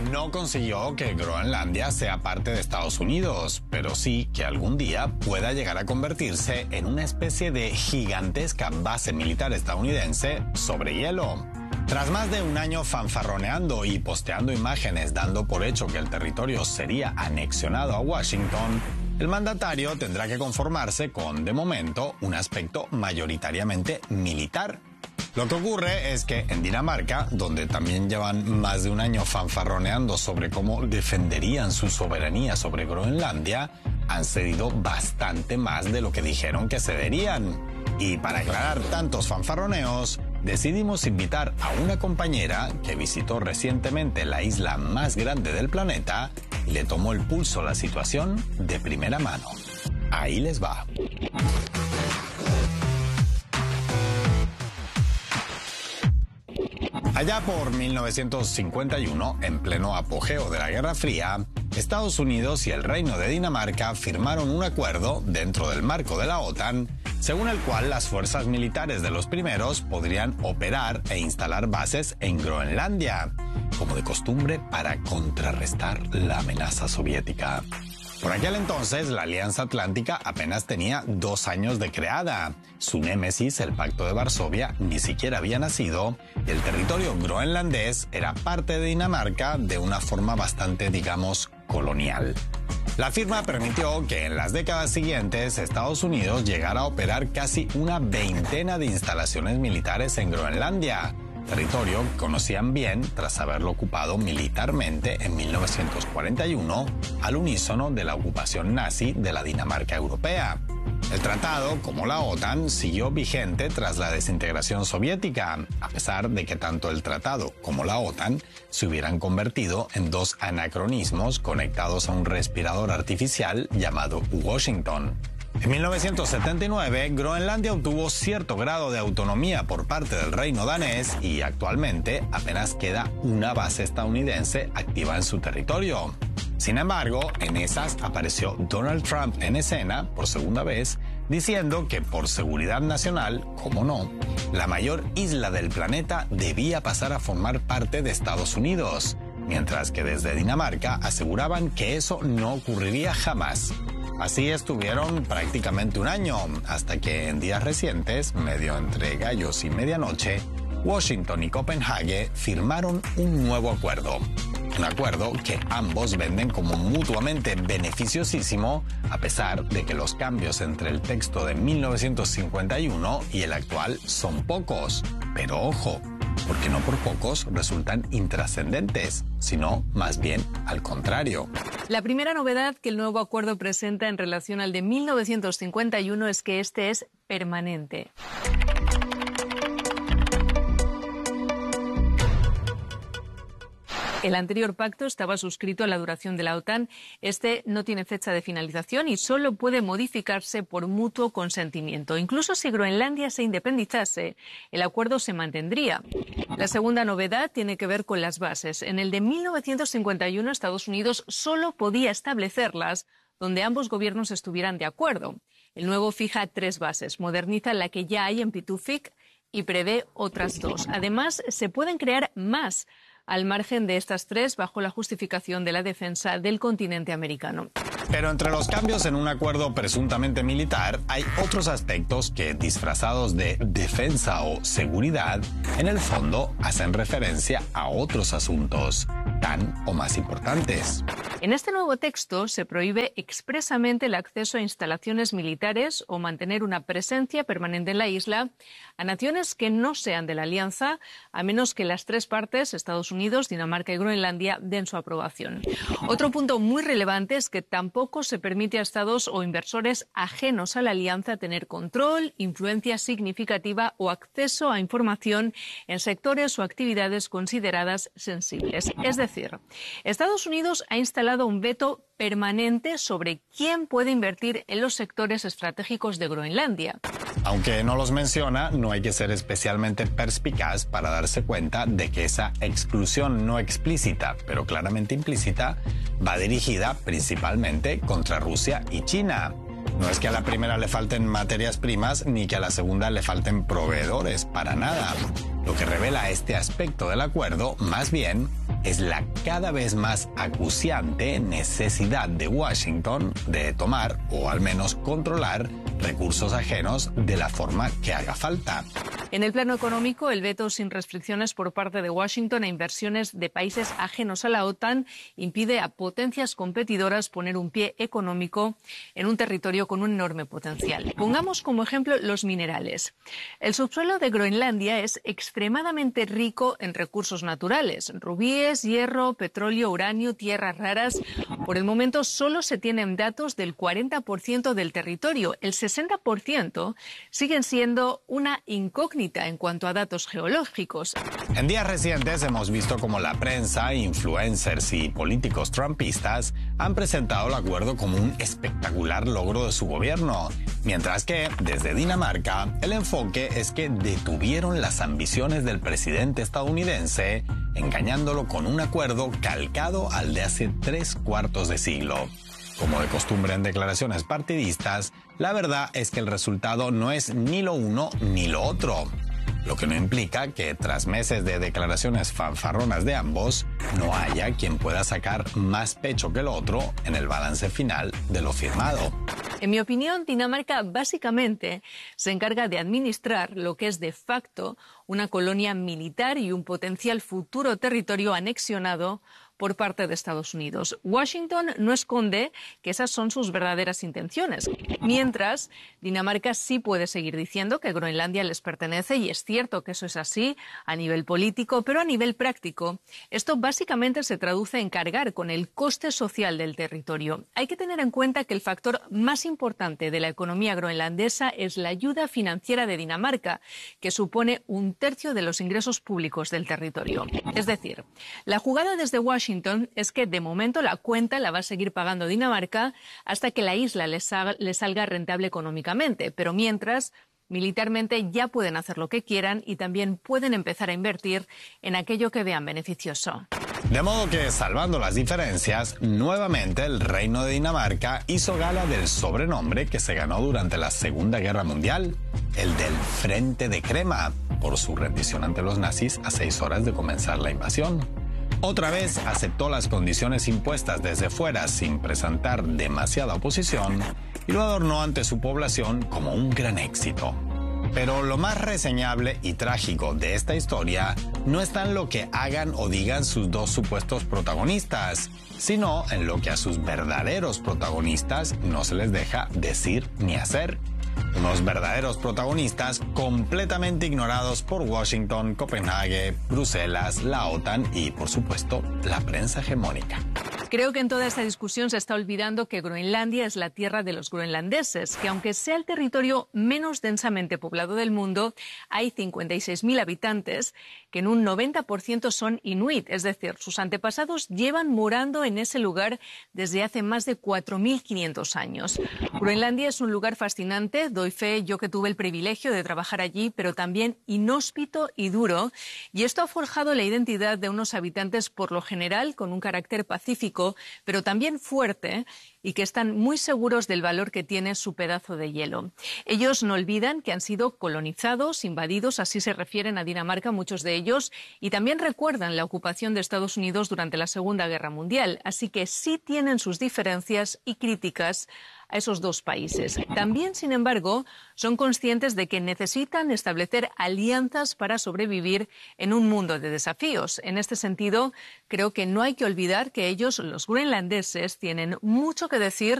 no consiguió que Groenlandia sea parte de Estados Unidos, pero sí que algún día pueda llegar a convertirse en una especie de gigantesca base militar estadounidense sobre hielo. Tras más de un año fanfarroneando y posteando imágenes dando por hecho que el territorio sería anexionado a Washington, el mandatario tendrá que conformarse con, de momento, un aspecto mayoritariamente militar. Lo que ocurre es que en Dinamarca, donde también llevan más de un año fanfarroneando sobre cómo defenderían su soberanía sobre Groenlandia, han cedido bastante más de lo que dijeron que cederían. Y para aclarar tantos fanfarroneos, decidimos invitar a una compañera que visitó recientemente la isla más grande del planeta y le tomó el pulso a la situación de primera mano. Ahí les va. Allá por 1951, en pleno apogeo de la Guerra Fría, Estados Unidos y el Reino de Dinamarca firmaron un acuerdo dentro del marco de la OTAN, según el cual las fuerzas militares de los primeros podrían operar e instalar bases en Groenlandia, como de costumbre para contrarrestar la amenaza soviética. Por aquel entonces, la Alianza Atlántica apenas tenía 2 años de creada. Su némesis, el Pacto de Varsovia, ni siquiera había nacido y el territorio groenlandés era parte de Dinamarca de una forma bastante, digamos, colonial. La firma permitió que en las décadas siguientes Estados Unidos llegara a operar casi una veintena de instalaciones militares en Groenlandia, territorio que conocían bien tras haberlo ocupado militarmente en 1941 al unísono de la ocupación nazi de la Dinamarca europea. El tratado, como la OTAN, siguió vigente tras la desintegración soviética, a pesar de que tanto el tratado como la OTAN se hubieran convertido en 2 anacronismos conectados a un respirador artificial llamado Washington. En 1979, Groenlandia obtuvo cierto grado de autonomía por parte del reino danés y actualmente apenas queda una base estadounidense activa en su territorio. Sin embargo, en esas apareció Donald Trump en escena por segunda vez, diciendo que por seguridad nacional, como no, la mayor isla del planeta debía pasar a formar parte de Estados Unidos, mientras que desde Dinamarca aseguraban que eso no ocurriría jamás. Así estuvieron prácticamente un año, hasta que en días recientes, medio entre gallos y medianoche, Washington y Copenhague firmaron un nuevo acuerdo. Un acuerdo que ambos venden como mutuamente beneficiosísimo, a pesar de que los cambios entre el texto de 1951 y el actual son pocos. Pero ojo, porque no por pocos resultan intrascendentes, sino más bien al contrario. La primera novedad que el nuevo acuerdo presenta en relación al de 1951 es que este es permanente. El anterior pacto estaba suscrito a la duración de la OTAN. Este no tiene fecha de finalización y solo puede modificarse por mutuo consentimiento. Incluso si Groenlandia se independizase, el acuerdo se mantendría. La segunda novedad tiene que ver con las bases. En el de 1951, Estados Unidos solo podía establecerlas donde ambos gobiernos estuvieran de acuerdo. El nuevo fija 3 bases, moderniza la que ya hay en Pituffik y prevé otras 2. Además, se pueden crear más al margen de estas 3 bajo la justificación de la defensa del continente americano. Pero entre los cambios en un acuerdo presuntamente militar hay otros aspectos que, disfrazados de defensa o seguridad, en el fondo hacen referencia a otros asuntos, tan o más importantes. En este nuevo texto se prohíbe expresamente el acceso a instalaciones militares o mantener una presencia permanente en la isla a naciones que no sean de la alianza, a menos que las 3 partes, Estados Unidos, Dinamarca y Groenlandia, den su aprobación. Otro punto muy relevante es que tampoco se permite a estados o inversores ajenos a la alianza tener control, influencia significativa o acceso a información en sectores o actividades consideradas sensibles. Es decir, Estados Unidos ha instalado un veto permanente sobre quién puede invertir en los sectores estratégicos de Groenlandia. Aunque no los menciona, no hay que ser especialmente perspicaz para darse cuenta de que esa exclusión no explícita, pero claramente implícita, va dirigida principalmente contra Rusia y China. No es que a la primera le falten materias primas ni que a la segunda le falten proveedores, para nada. Lo que revela este aspecto del acuerdo, más bien, es la cada vez más acuciante necesidad de Washington de tomar, o al menos controlar, recursos ajenos de la forma que haga falta. En el plano económico, el veto sin restricciones por parte de Washington a inversiones de países ajenos a la OTAN impide a potencias competidoras poner un pie económico en un territorio con un enorme potencial. Pongamos como ejemplo los minerales. El subsuelo de Groenlandia es extremadamente rico en recursos naturales: rubíes, hierro, petróleo, uranio, tierras raras. Por el momento solo se tienen datos del 40% del territorio. El 60% siguen siendo una incógnita en cuanto a datos geológicos. En días recientes hemos visto cómo la prensa, influencers y políticos trumpistas han presentado el acuerdo como un espectacular logro de su gobierno, mientras que desde Dinamarca el enfoque es que detuvieron las ambiciones del presidente estadounidense, engañándolo con un acuerdo calcado al de hace 3/4 de siglo. Como de costumbre en declaraciones partidistas, la verdad es que el resultado no es ni lo uno ni lo otro. Lo que no implica que tras meses de declaraciones fanfarronas de ambos, no haya quien pueda sacar más pecho que el otro en el balance final de lo firmado. En mi opinión, Dinamarca básicamente se encarga de administrar lo que es de facto una colonia militar y un potencial futuro territorio anexionado por parte de Estados Unidos. Washington no esconde que esas son sus verdaderas intenciones, mientras Dinamarca sí puede seguir diciendo que Groenlandia les pertenece, y es cierto que eso es así a nivel político, pero a nivel práctico esto básicamente se traduce en cargar con el coste social del territorio. Hay que tener en cuenta que el factor más importante de la economía groenlandesa es la ayuda financiera de Dinamarca, que supone 1/3 de los ingresos públicos del territorio. Es decir, la jugada desde Washington es que de momento la cuenta la va a seguir pagando Dinamarca hasta que la isla le salga rentable económicamente, pero mientras, militarmente ya pueden hacer lo que quieran y también pueden empezar a invertir en aquello que vean beneficioso. De modo que, salvando las diferencias, nuevamente el Reino de Dinamarca hizo gala del sobrenombre que se ganó durante la Segunda Guerra Mundial, el del Frente de Crema, por su rendición ante los nazis a 6 horas de comenzar la invasión. Otra vez aceptó las condiciones impuestas desde fuera sin presentar demasiada oposición y lo adornó ante su población como un gran éxito. Pero lo más reseñable y trágico de esta historia no está en lo que hagan o digan sus dos supuestos protagonistas, sino en lo que a sus verdaderos protagonistas no se les deja decir ni hacer. Unos verdaderos protagonistas completamente ignorados por Washington, Copenhague, Bruselas, la OTAN y, por supuesto, la prensa hegemónica. Creo que en toda esta discusión se está olvidando que Groenlandia es la tierra de los groenlandeses, que aunque sea el territorio menos densamente poblado del mundo, hay 56.000 habitantes, que en un 90% son inuit, es decir, sus antepasados llevan morando en ese lugar desde hace más de 4.500 años. Groenlandia es un lugar fascinante, doy fe yo que tuve el privilegio de trabajar allí, pero también inhóspito y duro, y esto ha forjado la identidad de unos habitantes por lo general con un carácter pacífico, pero también fuerte, y que están muy seguros del valor que tiene su pedazo de hielo. Ellos no olvidan que han sido colonizados, invadidos, así se refieren a Dinamarca muchos de ellos, y también recuerdan la ocupación de Estados Unidos durante la Segunda Guerra Mundial, así que sí tienen sus diferencias y críticas a esos dos países. También, sin embargo, son conscientes de que necesitan establecer alianzas para sobrevivir en un mundo de desafíos. En este sentido, creo que no hay que olvidar que ellos, los groenlandeses, tienen mucho que decir